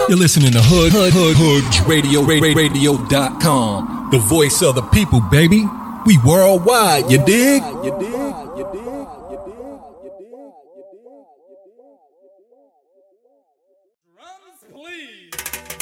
You're listening to Hood Radio.com. The voice of the people, baby. We worldwide, you dig? Drums, please.